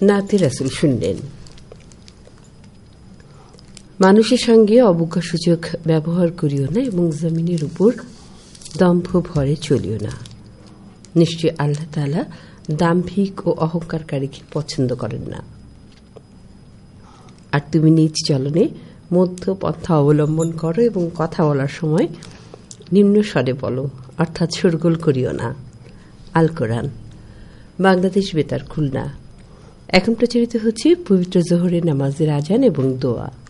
নাতে রাসূল শুনলেন, মানুষের সঙ্গে অবজ্ঞাসূচক ব্যবহার করিও না এবং জমিনের উপর দম্ভ ভরে চলিও না। নিশ্চয় আল্লাহ তাআলা দাম্ভিক ও অহংকারকারীকে পছন্দ করেন না। আর তুমি নিজ চলনে মধ্যপন্থা অবলম্বন করো এবং কথা বলার সময় নিম্ন স্বরে বলো, অর্থাৎ শোরগোল করিও না। আল কোরআন, বাংলাদেশ বেতার, খুলনা। এখন প্রচারিত হচ্ছে পবিত্র জোহরের নামাজের আজান এবং দোয়া।